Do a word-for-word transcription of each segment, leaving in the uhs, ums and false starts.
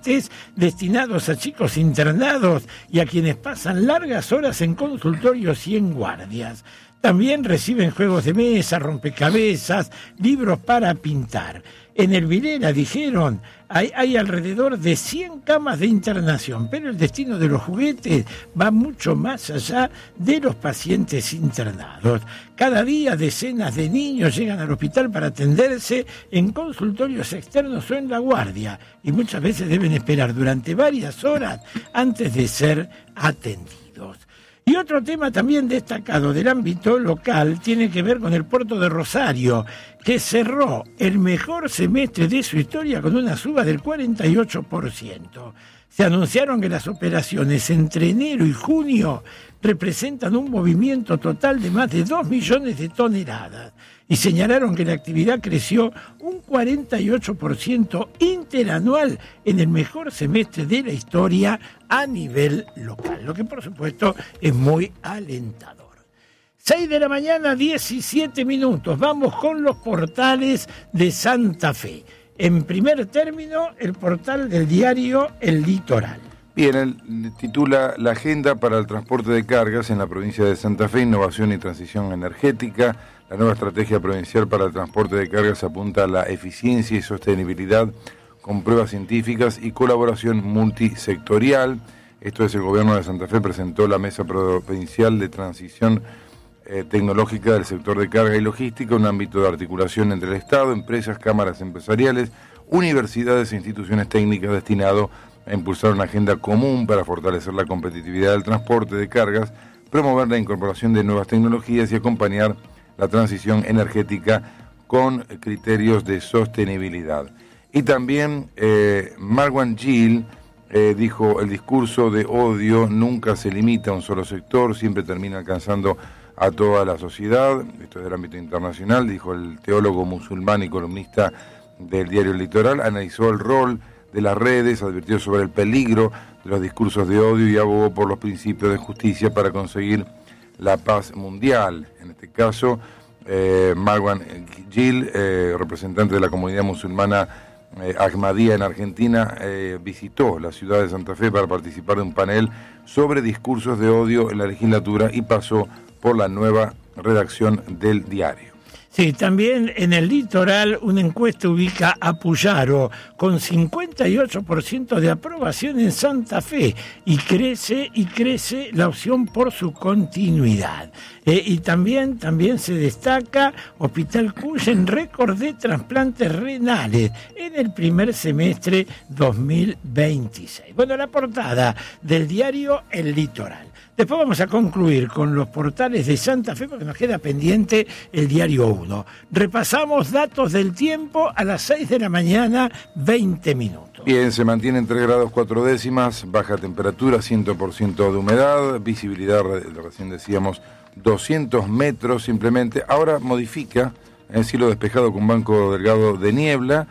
juguetes destinados a chicos internados y a quienes pasan largas horas en consultorios y en guardias. También reciben juegos de mesa, rompecabezas, libros para pintar. En el Vilera, dijeron, hay, hay alrededor de cien camas de internación, pero el destino de los juguetes va mucho más allá de los pacientes internados. Cada día decenas de niños llegan al hospital para atenderse en consultorios externos o en la guardia, y muchas veces deben esperar durante varias horas antes de ser atendidos. Y otro tema también destacado del ámbito local tiene que ver con el puerto de Rosario, que cerró el mejor semestre de su historia con una suba del cuarenta y ocho por ciento. Se anunciaron que las operaciones entre enero y junio representan un movimiento total de más de dos millones de toneladas y señalaron que la actividad creció un cuarenta y ocho por ciento interanual en el mejor semestre de la historia a nivel local, lo que por supuesto es muy alentador. seis de la mañana, diecisiete minutos. Vamos con los portales de Santa Fe. En primer término, el portal del diario El Litoral. Bien, él titula La agenda para el transporte de cargas en la provincia de Santa Fe, innovación y transición energética. La nueva estrategia provincial para el transporte de cargas apunta a la eficiencia y sostenibilidad con pruebas científicas y colaboración multisectorial. Esto es, el gobierno de Santa Fe presentó la Mesa Provincial de Transición eh, Tecnológica del Sector de Carga y Logística, un ámbito de articulación entre el Estado, empresas, cámaras empresariales, universidades e instituciones técnicas destinado a impulsar una agenda común para fortalecer la competitividad del transporte de cargas, promover la incorporación de nuevas tecnologías y acompañar la transición energética con criterios de sostenibilidad. Y también eh, Marwan Gil eh, dijo, el discurso de odio nunca se limita a un solo sector, siempre termina alcanzando a toda la sociedad. Esto es del ámbito internacional, dijo el teólogo musulmán y columnista del diario El Litoral, analizó el rol de las redes, advirtió sobre el peligro de los discursos de odio y abogó por los principios de justicia para conseguir la paz mundial. En este caso, eh, Marwan Gil, eh, representante de la comunidad musulmana eh, Ahmadía en Argentina, eh, visitó la ciudad de Santa Fe para participar de un panel sobre discursos de odio en la legislatura y pasó por la nueva redacción del diario. Sí, también en el Litoral una encuesta ubica a Puyaro con cincuenta y ocho por ciento de aprobación en Santa Fe y crece y crece la opción por su continuidad. Eh, y también, también se destaca Hospital Cuyen, récord de trasplantes renales en el primer semestre dos mil veintiséis. Bueno, la portada del diario El Litoral. Después vamos a concluir con los portales de Santa Fe porque nos queda pendiente el diario uno. Repasamos datos del tiempo a las seis de la mañana, veinte minutos. Bien, se mantienen tres grados cuatro décimas, baja temperatura, cien por ciento de humedad, visibilidad, recién decíamos, doscientos metros simplemente. Ahora modifica el cielo despejado con banco delgado de niebla.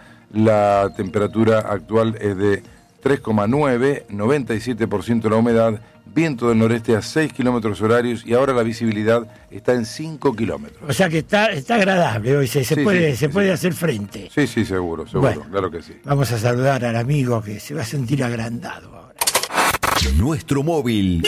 La temperatura actual es de tres coma nueve, noventa y siete por ciento la humedad, viento del noreste a seis kilómetros horarios y ahora la visibilidad está en cinco kilómetros. O sea que está, está agradable hoy, se, se sí, puede, sí, se sí, puede sí. hacer frente. Sí, sí, seguro, seguro, Bueno, claro que sí. Vamos a saludar al amigo que se va a sentir agrandado ahora. Nuestro móvil.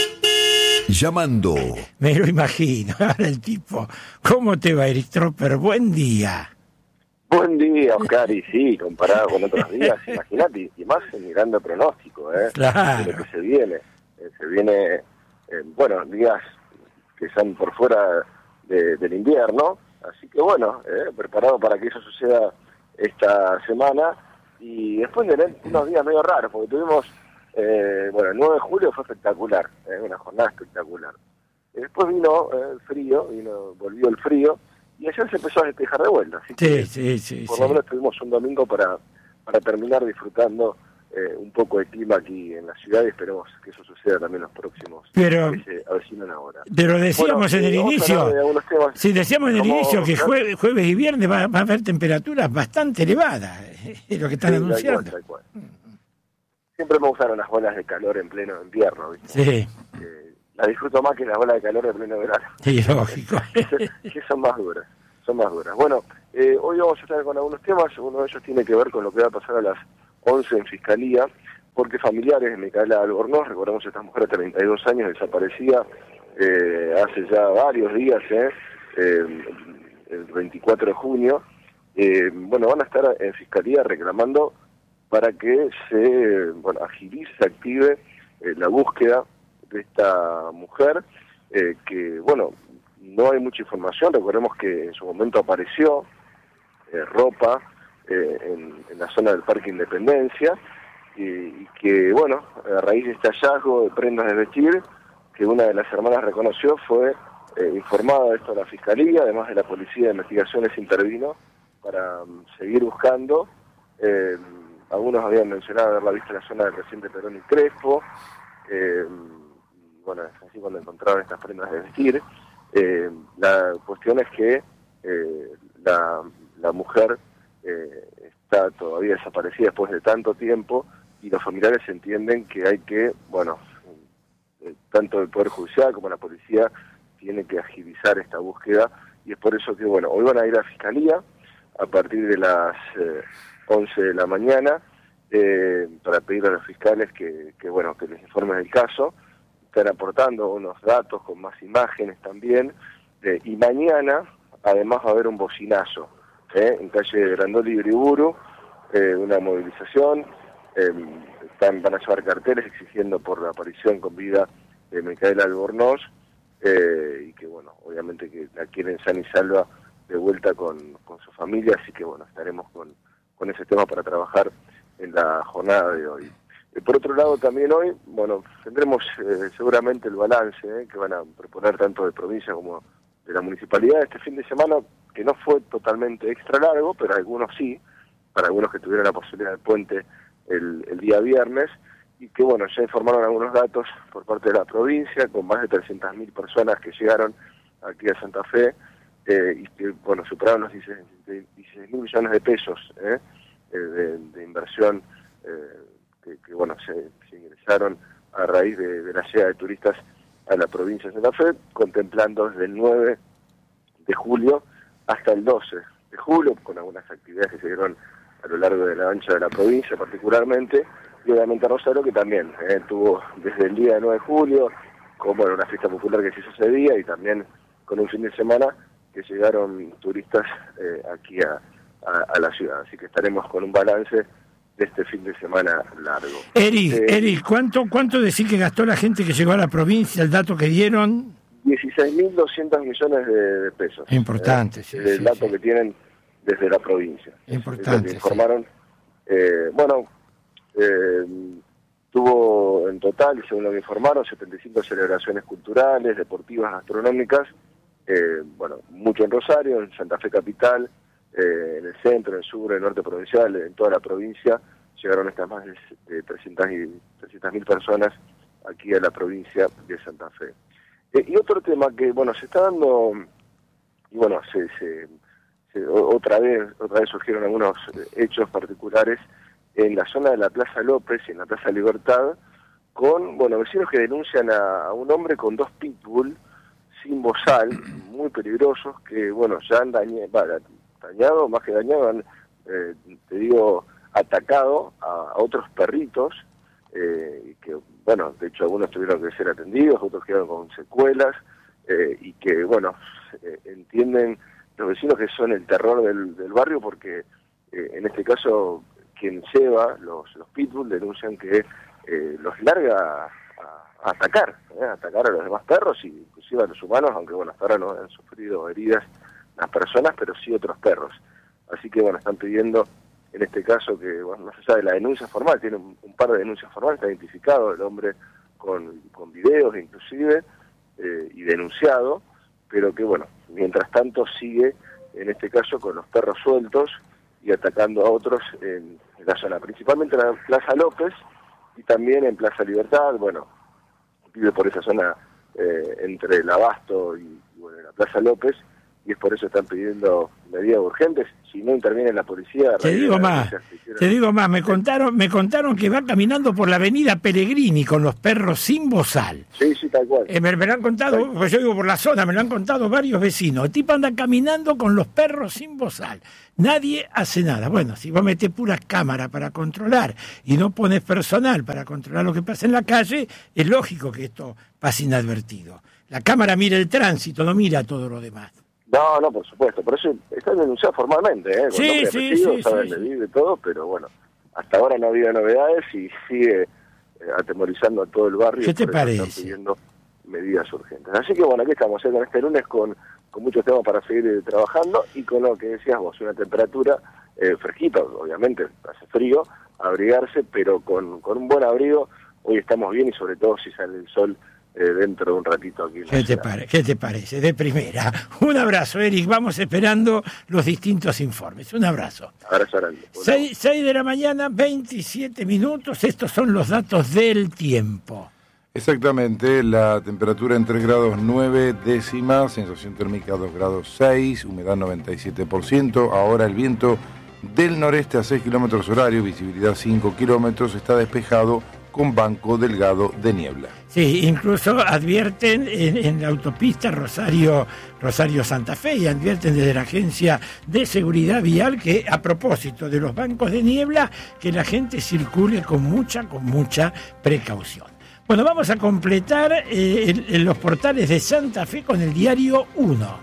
Llamando. Me lo imagino, ahora el tipo. ¿Cómo te va, Eric Tropper? Buen día. Buen día, Oscar, y sí, comparado con otros días, imagínate, y más mirando el pronóstico, ¿eh? Claro. De lo que se viene. Eh, se viene, eh, bueno, días que están por fuera de, del invierno, así que bueno, eh, preparado para que eso suceda esta semana, y después de unos días medio raros, porque tuvimos, eh, bueno, el nueve de julio fue espectacular, eh, una jornada espectacular. Y después vino eh, el frío, vino, volvió el frío, y ayer se empezó a despejar de vuelta, así Sí, que sí, sí. por sí. lo menos tuvimos un domingo para, para terminar disfrutando eh, un poco de clima aquí en la ciudad y esperemos que eso suceda también los próximos Pero- que se avecinan ahora. Pero decíamos Bueno, en el eh, vamos a inicio, hablar de algunos temas. sí, decíamos en el Como- inicio que jueves, jueves y viernes va, va a haber temperaturas bastante elevadas, es lo que están Sí, tal anunciando. cual, tal cual. Siempre me gustaron las olas de calor en pleno invierno, ¿viste? Sí, Eh, la disfruto más que las olas de calor en pleno verano. sí, lógico. que son más duras, son más duras. Bueno, eh, hoy vamos a estar con algunos temas, uno de ellos tiene que ver con lo que va a pasar a las once en Fiscalía, porque familiares de Micaela Albornoz, recordemos esta mujer de treinta y dos años desaparecida eh, hace ya varios días, eh, eh, el veinticuatro de junio, eh, bueno, van a estar en Fiscalía reclamando para que se, bueno, agilice, se active eh, la búsqueda de esta mujer, eh, que, bueno, no hay mucha información. Recordemos que en su momento apareció eh, ropa eh, en, en la zona del Parque Independencia, y, y que, bueno, a raíz de este hallazgo de prendas de vestir, que una de las hermanas reconoció, fue eh, informada de esto a la Fiscalía, además de la Policía de Investigaciones intervino para um, seguir buscando. Eh, algunos habían mencionado haberla visto en la zona del Presidente Perón y Crespo, eh, bueno, es así cuando encontraron estas prendas de vestir. Eh, la cuestión es que eh, la, la mujer eh, está todavía desaparecida después de tanto tiempo, y los familiares entienden que hay que, bueno, eh, tanto el Poder Judicial como la policía tiene que agilizar esta búsqueda, y es por eso que, bueno, hoy van a ir a Fiscalía a partir de las eh, once de la mañana eh, para pedir a los fiscales que, que, bueno, que les informen del caso. Están aportando unos datos con más imágenes también, eh, y mañana además va a haber un bocinazo eh, en calle Grandoli y Uriburu, eh, una movilización. Eh, están, van a llevar carteles exigiendo por la aparición con vida de Micaela Albornoz, eh, y que, bueno, obviamente que la quieren sana y salva de vuelta con, con su familia, así que, bueno, estaremos con, con ese tema para trabajar en la jornada de hoy. Eh, por otro lado, también hoy, bueno, tendremos eh, seguramente el balance eh, que van a proponer tanto de provincia como de la municipalidad este fin de semana, que no fue totalmente extra largo, pero algunos sí, para algunos que tuvieron la posibilidad del puente el, el día viernes, y que, bueno, ya informaron algunos datos por parte de la provincia, con más de trescientas mil personas que llegaron aquí a Santa Fe, eh, y que, bueno, superaron los dieciséis mil millones de pesos eh, de, de inversión eh, que, que, bueno, se, se ingresaron a raíz de, de la llegada de turistas a la provincia de Santa Fe, contemplando desde el nueve de julio hasta el doce de julio, con algunas actividades que se dieron a lo largo de la ancha de la provincia particularmente, y obviamente Rosario, que también eh, tuvo desde el día nueve de julio, con, bueno, una fiesta popular que se hizo ese día, y también con un fin de semana que llegaron turistas eh, aquí a, a, a la ciudad. Así que estaremos con un balance de este fin de semana largo. Eric, eh, Eric, ¿cuánto, cuánto decir que gastó la gente que llegó a la provincia? El dato que dieron... dieciséis mil doscientos millones de, de pesos. Importante, eh, sí. El sí, dato sí. que tienen desde la provincia. Importante. Que informaron, sí. eh, bueno, eh, tuvo en total, según lo que informaron, setenta y cinco celebraciones culturales, deportivas, gastronómicas, eh, bueno, mucho en Rosario, en Santa Fe capital, eh, en el centro, en el sur, en el norte provincial, en toda la provincia, llegaron estas más de trescientas mil personas aquí a la provincia de Santa Fe. Eh, y otro tema que, bueno, se está dando, y bueno, se, se, se, otra vez otra vez surgieron algunos hechos particulares en la zona de la Plaza López y en la Plaza Libertad, con, bueno, vecinos que denuncian a, a un hombre con dos pitbull sin bozal, muy peligrosos, que, bueno, ya han dañado, bueno, dañado, más que dañado, han, eh, te digo, atacado a, a otros perritos, eh, y que, bueno, de hecho algunos tuvieron que ser atendidos, otros quedaron con secuelas, eh, y que, bueno, eh, entienden los vecinos que son el terror del, del barrio, porque eh, en este caso quien lleva los, los pitbull denuncian que eh, los larga a, a atacar, eh, a atacar a los demás perros, y inclusive a los humanos, aunque, bueno, hasta ahora no han sufrido heridas las personas, pero sí otros perros. Así que, bueno, están pidiendo en este caso que, bueno, más allá de la denuncia formal, tiene un, un par de denuncias formales, está identificado el hombre con, con videos inclusive, eh, y denunciado, pero que, bueno, mientras tanto sigue, en este caso, con los perros sueltos y atacando a otros en, en la zona, principalmente en la Plaza López y también en Plaza Libertad. Bueno, vive por esa zona eh, entre el Abasto y, y bueno, la Plaza López, y es por eso están pidiendo medidas urgentes. Si no interviene la policía... Te digo más, te digo más, me contaron, me contaron que va caminando por la avenida Pellegrini con los perros sin bozal. Sí, sí, tal cual. Eh, me, me lo han contado, pues yo vivo por la zona, me lo han contado varios vecinos. El tipo anda caminando con los perros sin bozal. Nadie hace nada. Bueno, si vos metés puras cámaras para controlar y no pones personal para controlar lo que pasa en la calle, es lógico que esto pase inadvertido. La cámara mira el tránsito, no mira todo lo demás. No, no, por supuesto, por eso están denunciados formalmente, ¿eh? Con Sí, nombre y sí, apellido, sí, saben sí, de sí. vive todo, pero bueno, hasta ahora no ha habido novedades y sigue eh, atemorizando a todo el barrio. ¿Qué te por eso parece? Están pidiendo medidas urgentes. Así que bueno, aquí estamos, ¿eh? Con este lunes con, con muchos temas para seguir eh, trabajando y con lo que decías vos, una temperatura eh, fresquita, obviamente, hace frío, abrigarse, pero con, con un buen abrigo, hoy estamos bien y sobre todo si sale el sol Eh, dentro de un ratito aquí. ¿Qué te, pare- ¿Qué te parece? De primera. Un abrazo, Eric. Vamos esperando los distintos informes. Un abrazo. Abrazo grande. seis de la mañana, veintisiete minutos. Estos son los datos del tiempo. Exactamente, la temperatura en tres grados nueve décimas, sensación térmica dos grados seis, humedad noventa y siete por ciento. Ahora el viento del noreste a seis kilómetros horarios, visibilidad cinco kilómetros, está despejado con banco delgado de niebla. Sí, incluso advierten en, en la autopista Rosario, Rosario Santa Fe y advierten desde la Agencia de Seguridad Vial que a propósito de los bancos de niebla, que la gente circule con mucha, con mucha precaución. Bueno, vamos a completar eh, el, el, los portales de Santa Fe con el diario uno.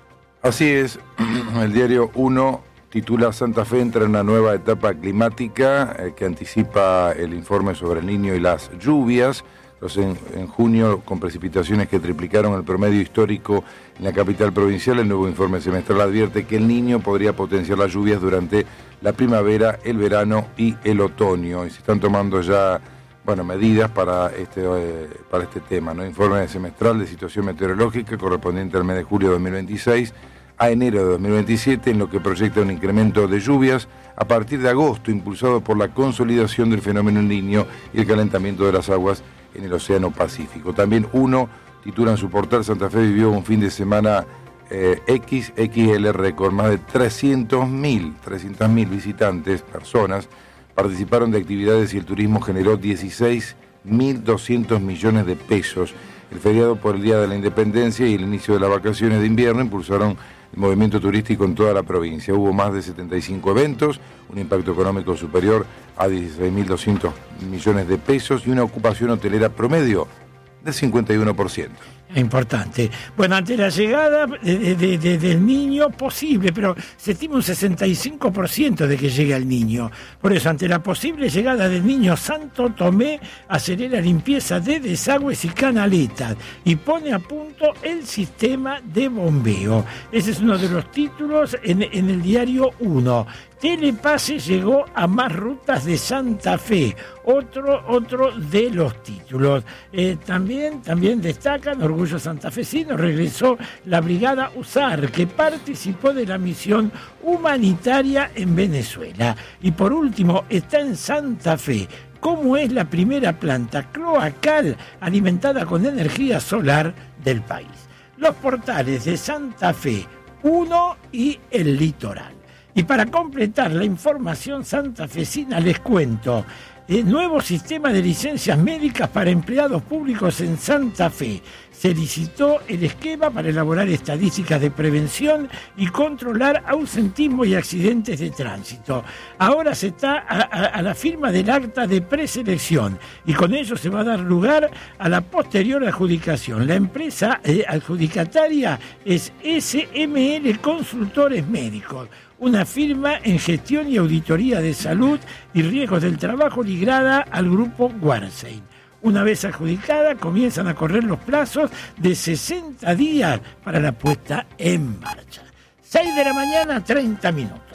Así es, el diario uno titula Santa Fe entra en una nueva etapa climática eh, que anticipa el informe sobre el Niño y las lluvias. Entonces, en, en junio, con precipitaciones que triplicaron el promedio histórico en la capital provincial, el nuevo informe semestral advierte que el Niño podría potenciar las lluvias durante la primavera, el verano y el otoño. Y se están tomando ya, bueno, medidas para este, eh, para este tema, ¿no? Informe semestral de situación meteorológica correspondiente al mes de julio de dos mil veintiséis a enero de dos mil veintisiete, en lo que proyecta un incremento de lluvias a partir de agosto, impulsado por la consolidación del fenómeno El Niño y el calentamiento de las aguas en el Océano Pacífico. También uno titula en su portal Santa Fe vivió un fin de semana eh, X X L récord, más de trescientos mil visitantes, personas, participaron de actividades y el turismo generó dieciséis mil doscientos millones de pesos. El feriado por el Día de la Independencia y el inicio de las vacaciones de invierno impulsaron el movimiento turístico en toda la provincia. Hubo más de setenta y cinco eventos, un impacto económico superior a dieciséis mil doscientos millones de pesos y una ocupación hotelera promedio del cincuenta y uno por ciento. Importante. Bueno, ante la llegada de, de, de, del niño, posible, pero se estima un sesenta y cinco por ciento de que llegue el niño. Por eso, ante la posible llegada del niño, Santo Tomé acelera limpieza de desagües y canaletas y pone a punto el sistema de bombeo. Ese es uno de los títulos en, en el diario uno. Telepase llegó a más rutas de Santa Fe, otro otro de los títulos. Eh, también, también destacan, Orgullo Santafesino, regresó la Brigada USAR, que participó de la misión humanitaria en Venezuela. Y por último, está en Santa Fe, cómo es la primera planta cloacal alimentada con energía solar del país. Los portales de Santa Fe uno y El Litoral. Y para completar la información santafesina les cuento, el nuevo sistema de licencias médicas para empleados públicos en Santa Fe. Se licitó el esquema para elaborar estadísticas de prevención y controlar ausentismo y accidentes de tránsito. Ahora se está a, a, a la firma del acta de preselección y con ello se va a dar lugar a la posterior adjudicación. La empresa eh, adjudicataria es S M L Consultores Médicos, una firma en gestión y auditoría de salud y riesgos del trabajo ligada al grupo Warsein. Una vez adjudicada, comienzan a correr los plazos de sesenta días para la puesta en marcha. seis de la mañana, treinta minutos.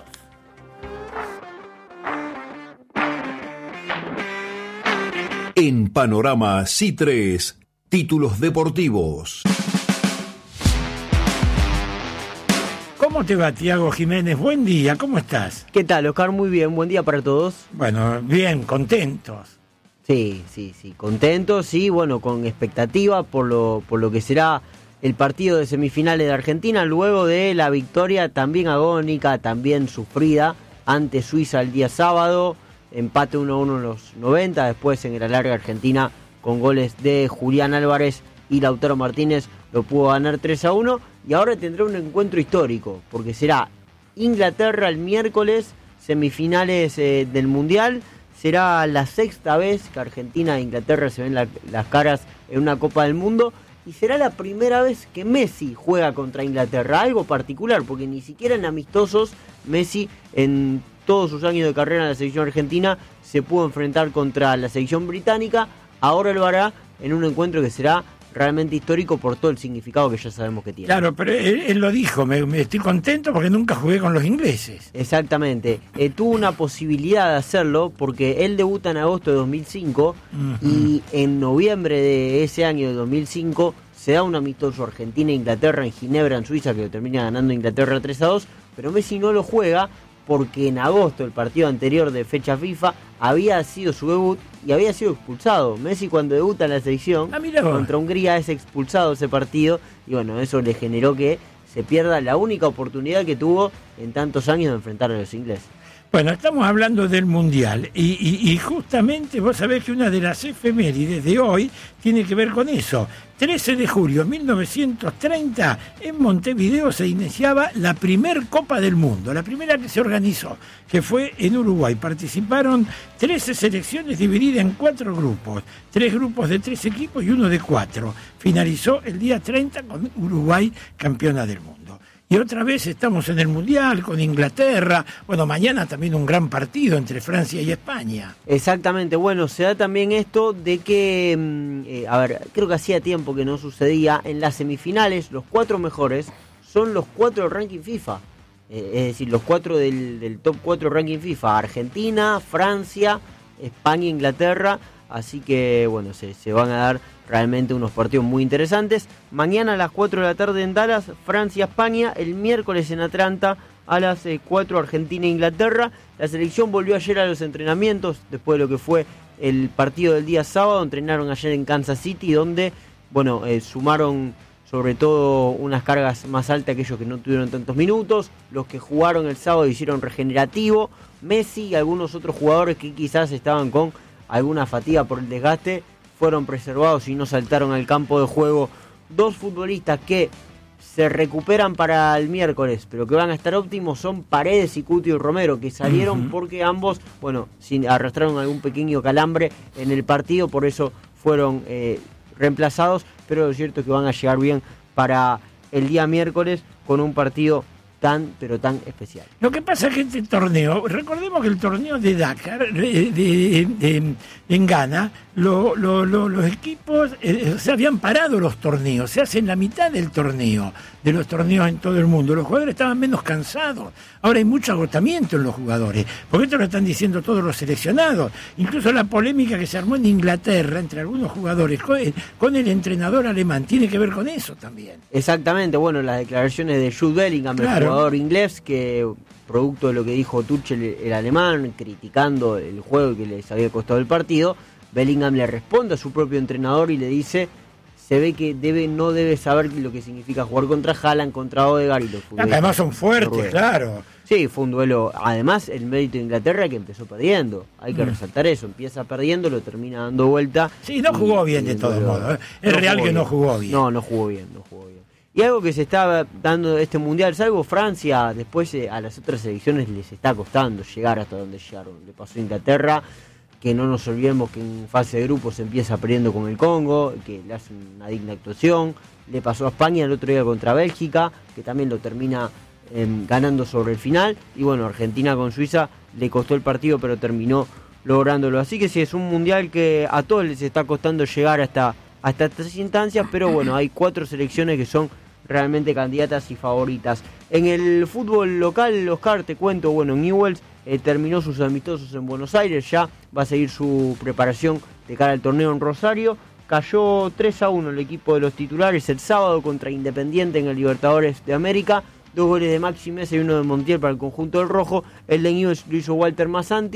En Panorama C tres, títulos deportivos. ¿Cómo te va, Tiago Jiménez? Buen día, ¿cómo estás? ¿Qué tal, Oscar? Muy bien, buen día para todos. Bueno, bien, contentos. Sí, sí, sí, contentos y bueno, con expectativa por lo, por lo que será el partido de semifinales de Argentina, luego de la victoria también agónica, también sufrida, ante Suiza el día sábado, empate uno a uno en los noventa, después en el alargue Argentina con goles de Julián Álvarez y Lautaro Martínez lo pudo ganar tres a uno, y ahora tendrá un encuentro histórico, porque será Inglaterra el miércoles, semifinales eh, del Mundial. Será la sexta vez que Argentina e Inglaterra se ven la, las caras en una Copa del Mundo, y será la primera vez que Messi juega contra Inglaterra, algo particular, porque ni siquiera en amistosos Messi en todos sus años de carrera en la selección argentina se pudo enfrentar contra la selección británica. Ahora lo hará en un encuentro que será realmente histórico por todo el significado que ya sabemos que tiene. Claro, pero él, él lo dijo, me, me estoy contento porque nunca jugué con los ingleses. Exactamente, eh, tuvo una posibilidad de hacerlo porque él debuta en agosto de dos mil cinco, uh-huh. y en noviembre de ese año de dos mil cinco se da un amistoso Argentina-Inglaterra en Ginebra, en Suiza, que lo termina ganando Inglaterra tres a dos, pero Messi no lo juega porque en agosto, el partido anterior de fecha FIFA, había sido su debut y había sido expulsado. Messi, cuando debuta en la selección ah, contra Hungría, es expulsado ese partido, y bueno, eso le generó que se pierda la única oportunidad que tuvo en tantos años de enfrentar a los ingleses. Bueno, estamos hablando del Mundial y, y, y justamente vos sabés que una de las efemérides de hoy tiene que ver con eso. trece de julio de mil novecientos treinta, en Montevideo se iniciaba la primer Copa del Mundo, la primera que se organizó, que fue en Uruguay. Participaron trece selecciones divididas en cuatro grupos, tres grupos de tres equipos y uno de cuatro. Finalizó el día treinta con Uruguay campeona del mundo. Y otra vez estamos en el Mundial con Inglaterra. Bueno, mañana también un gran partido entre Francia y España. Exactamente, bueno, se da también esto de que, eh, a ver, creo que hacía tiempo que no sucedía, en las semifinales los cuatro mejores son los cuatro del ranking FIFA. Eh, es decir, los cuatro del, del top cuatro ranking FIFA, Argentina, Francia, España e Inglaterra. Así que, bueno, se, se van a dar realmente unos partidos muy interesantes. Mañana a las cuatro de la tarde en Dallas, Francia-España. El miércoles en Atlanta a las eh, cuatro, Argentina e Inglaterra. La selección volvió ayer a los entrenamientos después de lo que fue el partido del día sábado. Entrenaron ayer en Kansas City, donde, bueno, eh, sumaron sobre todo unas cargas más altas que aquellos que no tuvieron tantos minutos. Los que jugaron el sábado hicieron regenerativo. Messi y algunos otros jugadores que quizás estaban con alguna fatiga por el desgaste fueron preservados y no saltaron al campo de juego. Dos futbolistas que se recuperan para el miércoles, pero que van a estar óptimos, son Paredes y Cuti Romero, que salieron uh-huh. porque ambos, bueno, sin, arrastraron algún pequeño calambre en el partido, por eso fueron eh, reemplazados, pero lo cierto es que van a llegar bien para el día miércoles con un partido tan, pero tan especial. Lo que pasa es que este torneo, recordemos que el torneo de Dakar, de, de, de, en Ghana, lo, lo, lo, los equipos eh, se habían parado los torneos, se hacen la mitad del torneo, de los torneos en todo el mundo. Los jugadores estaban menos cansados, ahora hay mucho agotamiento en los jugadores, porque esto lo están diciendo todos los seleccionados. Incluso la polémica que se armó en Inglaterra entre algunos jugadores con el, con el entrenador alemán tiene que ver con eso también. Exactamente, bueno, las declaraciones de Jude Bellingham, claro, el jugador inglés, que producto de lo que dijo Tuchel, el alemán, criticando el juego que les había costado el partido, Bellingham le responde a su propio entrenador y le dice, se ve que debe no debe saber lo que significa jugar contra Haaland, contra Odegaard y los futbolistas. Además son fuertes, claro. Sí, fue un duelo. Además, el mérito de Inglaterra, que empezó perdiendo. Hay que mm. resaltar eso. Empieza perdiendo, lo termina dando vuelta. Sí, no jugó y, bien y de todos modos. ¿eh? Es no real que bien. no jugó bien. No, no jugó bien, no jugó bien. Y algo que se está dando este mundial, salvo Francia, después eh, a las otras selecciones les está costando llegar hasta donde llegaron. Le pasó a Inglaterra, que no nos olvidemos que en fase de grupos se empieza perdiendo con el Congo, que le hace una digna actuación. Le pasó a España el otro día contra Bélgica, que también lo termina eh, ganando sobre el final. Y bueno, Argentina con Suiza le costó el partido, pero terminó lográndolo. Así que sí, es un mundial que a todos les está costando llegar hasta, hasta estas instancias, pero bueno, hay cuatro selecciones que son realmente candidatas y favoritas. En el fútbol local, Oscar, te cuento, bueno, Newell's eh, terminó sus amistosos en Buenos Aires, ya va a seguir su preparación de cara al torneo en Rosario. Cayó tres a uno el equipo de los titulares el sábado contra Independiente en el Libertadores de América. Dos goles de Maxi Mesa y uno de Montiel para el conjunto del rojo. El de Newell's lo hizo Walter Massanti.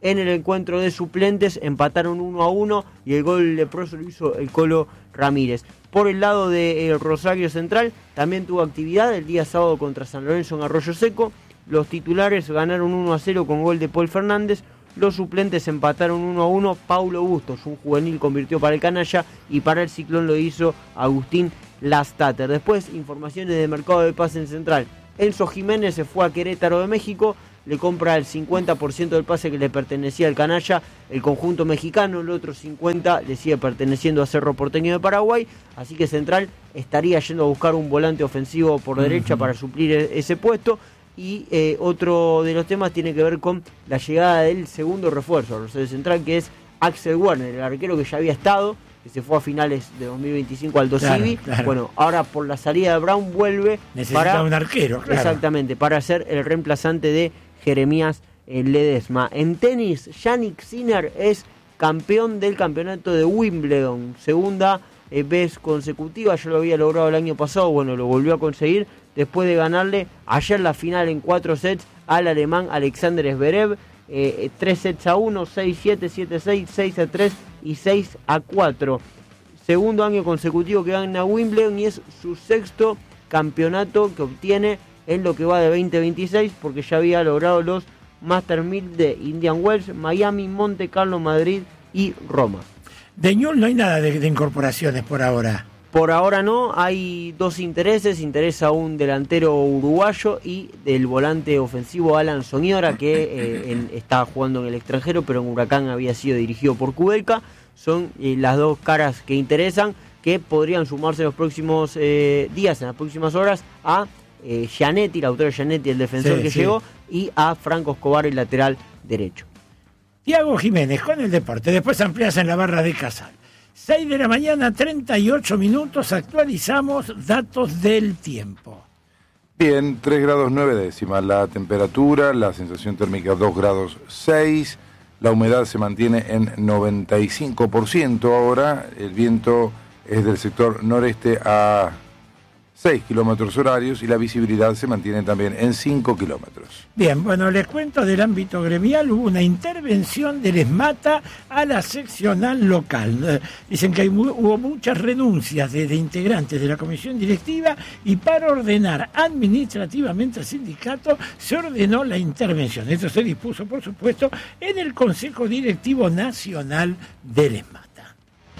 En el encuentro de suplentes empataron uno a uno y el gol de Proso lo hizo el Colo Ramírez. Por el lado de eh, Rosario Central también tuvo actividad el día sábado contra San Lorenzo en Arroyo Seco. Los titulares ganaron uno a cero con gol de Paul Fernández. Los suplentes empataron uno a uno. Paulo Bustos, un juvenil, convirtió para el Canalla y para el Ciclón lo hizo Agustín Lastater. Después, informaciones de mercado de pase en Central. Enzo Jiménez se fue a Querétaro de México. Le compra el cincuenta por ciento del pase que le pertenecía al Canalla, el conjunto mexicano. El otro cincuenta por ciento le sigue perteneciendo a Cerro Porteño de Paraguay. Así que Central estaría yendo a buscar un volante ofensivo por derecha uh-huh. para suplir ese puesto. Y eh, otro de los temas tiene que ver con la llegada del segundo refuerzo a Rosario Central, que es Axel Werner, el arquero que ya había estado, que se fue a finales de dos mil veinticinco al Dosivi. Claro, claro. Bueno, ahora por la salida de Brown vuelve. Necesita para, un arquero, claro. Exactamente, para ser el reemplazante de Jeremías eh, Ledesma. En tenis, Jannik Sinner es campeón del campeonato de Wimbledon, segunda eh, vez consecutiva. Ya lo había logrado el año pasado, bueno, lo volvió a conseguir después de ganarle ayer la final en cuatro sets al alemán Alexander Zverev, eh, tres sets a uno, seis siete, siete seis, seis a tres y seis a cuatro. Segundo año consecutivo que gana Wimbledon y es su sexto campeonato que obtiene en lo que va de veinte veintiséis, porque ya había logrado los Masters mil de Indian Wells, Miami, Monte Carlo, Madrid y Roma. De Ñul no hay nada de, de incorporaciones por ahora. Por ahora no, hay dos intereses, interesa un delantero uruguayo y del volante ofensivo Alan Soñora, que eh, en, está jugando en el extranjero, pero en Huracán había sido dirigido por Kudelka. Son eh, las dos caras que interesan, que podrían sumarse en los próximos eh, días, en las próximas horas, a eh, Gianetti, el autor de Gianetti, el defensor sí, que sí. llegó, y a Franco Escobar, el lateral derecho. Tiago Jiménez con el deporte, después amplias en la barra de Casal. seis de la mañana, treinta y ocho minutos, actualizamos datos del tiempo. Bien, tres grados nueve décimas la temperatura, la sensación térmica dos grados seis, la humedad se mantiene en noventa y cinco por ciento ahora, el viento es del sector noreste a seis kilómetros horarios y la visibilidad se mantiene también en cinco kilómetros. Bien, bueno, les cuento del ámbito gremial, hubo una intervención del ESMATA a la seccional local. Eh, dicen que hay, hubo muchas renuncias de, de integrantes de la comisión directiva y para ordenar administrativamente al sindicato se ordenó la intervención. Esto se dispuso, por supuesto, en el Consejo Directivo Nacional del ESMATA.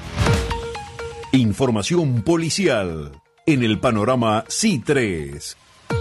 Información policial. En el panorama C I tres.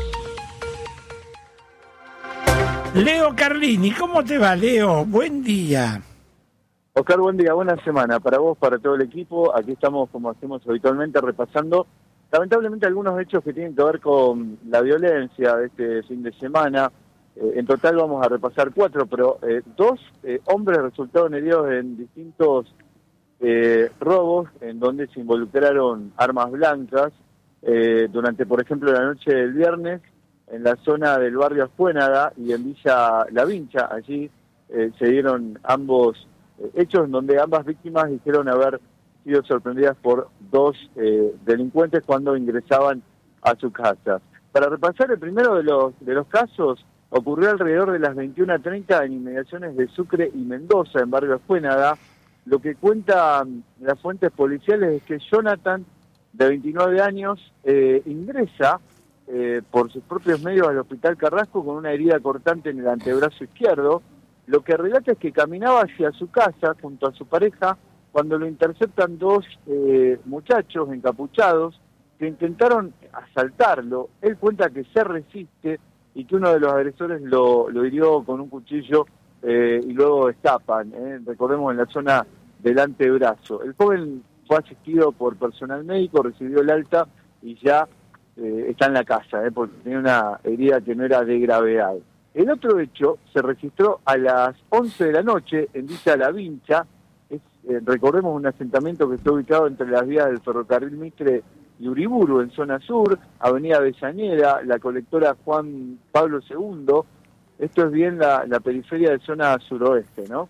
Leo Carlini, ¿cómo te va, Leo? Buen día. Oscar, buen día, buena semana para vos, para todo el equipo. Aquí estamos, como hacemos habitualmente, repasando lamentablemente algunos hechos que tienen que ver con la violencia de este fin de semana. Eh, en total vamos a repasar cuatro, pero eh, dos eh, hombres resultaron heridos en distintos eh, robos en donde se involucraron armas blancas. Eh, durante, por ejemplo, la noche del viernes, en la zona del barrio Aspuénaga y en Villa La Vincha, allí eh, se dieron ambos eh, hechos en donde ambas víctimas dijeron haber sido sorprendidas por dos eh, delincuentes cuando ingresaban a su casa. Para repasar el primero de los, de los casos, ocurrió alrededor de las veintiuna treinta en inmediaciones de Sucre y Mendoza, en barrio Aspuénaga. Lo que cuentan las fuentes policiales es que Jonathan, de veintinueve años, eh, ingresa eh, por sus propios medios al Hospital Carrasco con una herida cortante en el antebrazo izquierdo. Lo que relata es que caminaba hacia su casa junto a su pareja cuando lo interceptan dos eh, muchachos encapuchados que intentaron asaltarlo. Él cuenta que se resiste y que uno de los agresores lo, lo hirió con un cuchillo eh, y luego escapan, eh, recordemos en la zona del antebrazo. El joven fue asistido por personal médico, recibió el alta y ya eh, está en la casa, eh, porque tenía una herida que no era de gravedad. El otro hecho se registró a las once de la noche en Villa La Vincha. Es, eh, recordemos, un asentamiento que está ubicado entre las vías del ferrocarril Mitre y Uriburu, en zona sur, avenida Avellaneda, la colectora Juan Pablo segundo. Esto es bien la, la periferia de zona suroeste, ¿no?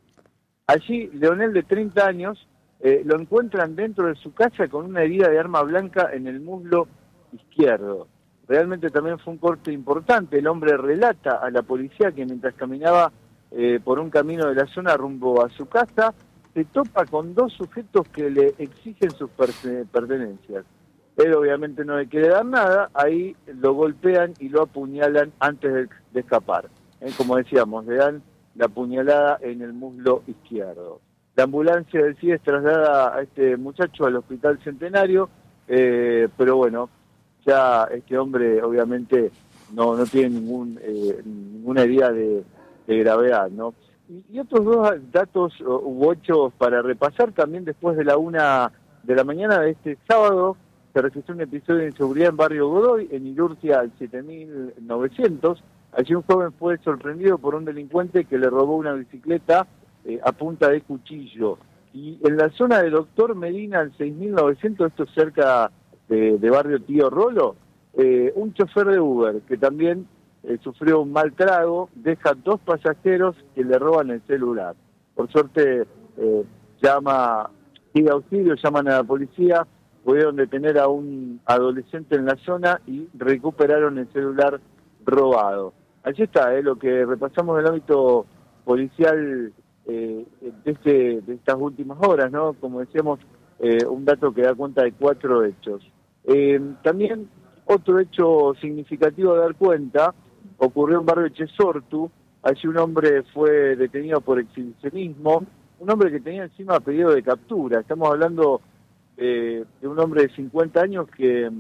Allí, Leonel, de treinta años, Eh, lo encuentran dentro de su casa con una herida de arma blanca en el muslo izquierdo. Realmente también fue un corte importante. El hombre relata a la policía que mientras caminaba eh, por un camino de la zona rumbo a su casa, se topa con dos sujetos que le exigen sus pertenencias. Él obviamente no le quiere dar nada, ahí lo golpean y lo apuñalan antes de, de escapar. Eh, como decíamos, le dan la puñalada en el muslo izquierdo. La ambulancia del C I E S traslada a este muchacho al Hospital Centenario, eh, pero bueno, ya este hombre obviamente no, no tiene ningún, eh, ninguna herida de, de gravedad, ¿no? Y, y otros dos datos u hechos para repasar también después de la una de la mañana de este sábado. Se registró un episodio de inseguridad en Barrio Godoy, en Ilurcia al siete mil novecientos. Allí un joven fue sorprendido por un delincuente que le robó una bicicleta eh, a punta de cuchillo. Y en la zona de Doctor Medina al seis mil novecientos, esto cerca de, de Barrio Tío Rolo, eh, un chofer de Uber que también eh, sufrió un mal trago, deja dos pasajeros que le roban el celular. Por suerte eh, llama, pide auxilio, llaman a la policía, pudieron detener a un adolescente en la zona y recuperaron el celular robado. Allí está, eh, lo que repasamos del ámbito policial eh, de, este, de estas últimas horas, ¿no? Como decíamos, eh, un dato que da cuenta de cuatro hechos. Eh, también otro hecho significativo de dar cuenta ocurrió en Barrio Chesortu. Allí un hombre fue detenido por exhibicionismo, un hombre que tenía encima pedido de captura. Estamos hablando Eh, de un hombre de cincuenta años que,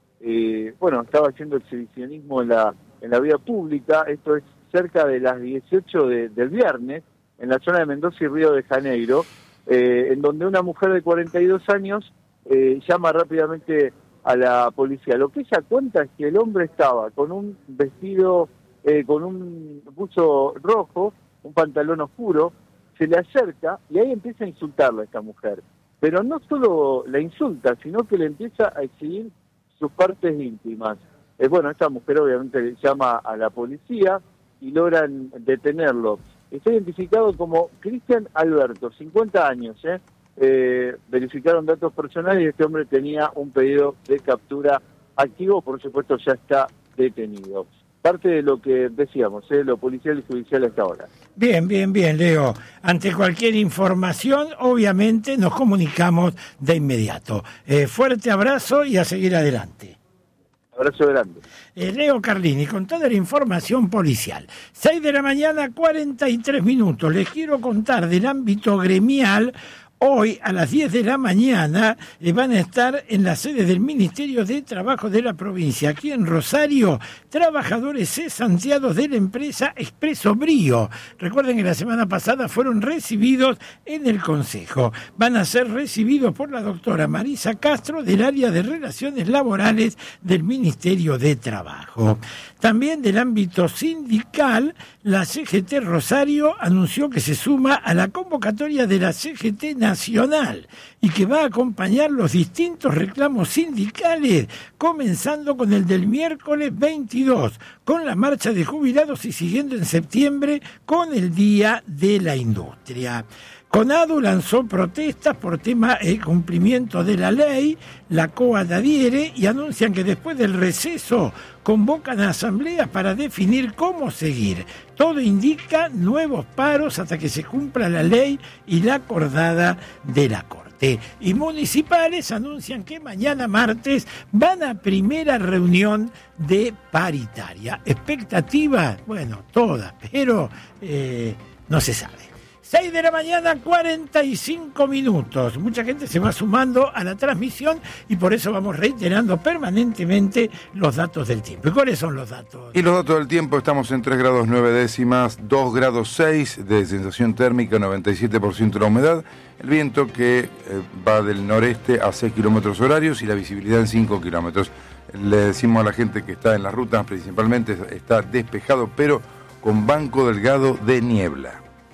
eh, bueno, estaba haciendo exhibicionismo en la en la vía pública. Esto es cerca de las dieciocho de, del viernes, en la zona de Mendoza y Río de Janeiro, eh, en donde una mujer de cuarenta y dos años eh, llama rápidamente a la policía. Lo que ella cuenta es que el hombre estaba con un vestido, eh, con un buzo rojo, un pantalón oscuro, se le acerca y ahí empieza a insultarla a esta mujer. Pero no solo la insulta, sino que le empieza a exhibir sus partes íntimas. Eh, bueno, esta mujer obviamente llama a la policía y logran detenerlo. Está identificado como Cristian Alberto, cincuenta años. ¿eh? Eh, verificaron datos personales y este hombre tenía un pedido de captura activo, por supuesto ya está detenido. Parte de lo que decíamos, ¿eh? Lo policial y judicial hasta ahora. Bien, bien, bien, Leo. Ante cualquier información, obviamente, nos comunicamos de inmediato. Eh, fuerte abrazo y a seguir adelante. Abrazo grande. Eh, Leo Carlini, con toda la información policial. seis de la mañana, cuarenta y tres minutos. Les quiero contar del ámbito gremial. Hoy a las diez de la mañana eh, van a estar en la sede del Ministerio de Trabajo de la provincia, aquí en Rosario, trabajadores cesanteados de la empresa Expreso Brío. Recuerden que la semana pasada fueron recibidos en el Consejo. Van a ser recibidos por la doctora Marisa Castro del área de Relaciones Laborales del Ministerio de Trabajo. También del ámbito sindical, la C G T Rosario anunció que se suma a la convocatoria de la C G T Nacional y que va a acompañar los distintos reclamos sindicales, comenzando con el del miércoles veintidós, con la marcha de jubilados y siguiendo en septiembre con el Día de la Industria. CONADU lanzó protestas por tema de cumplimiento de la ley, la COAD adhiere y anuncian que después del receso convocan a asambleas para definir cómo seguir. Todo indica nuevos paros hasta que se cumpla la ley y la acordada de la Corte. Y municipales anuncian que mañana martes van a primera reunión de paritaria. ¿Expectativa? Bueno, todas, pero eh, no se sabe. seis de la mañana, cuarenta y cinco minutos. Mucha gente se va sumando a la transmisión y por eso vamos reiterando permanentemente los datos del tiempo. ¿Y cuáles son los datos? Y los datos del tiempo, estamos en tres grados nueve décimas, dos grados seis de sensación térmica, noventa y siete por ciento de la humedad, el viento que eh, va del noreste a seis kilómetros horarios y la visibilidad en cinco kilómetros. Le decimos a la gente que está en las rutas, principalmente está despejado, pero con banco delgado de niebla.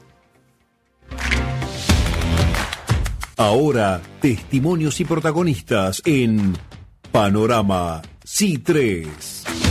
Ahora, testimonios y protagonistas en Panorama C tres.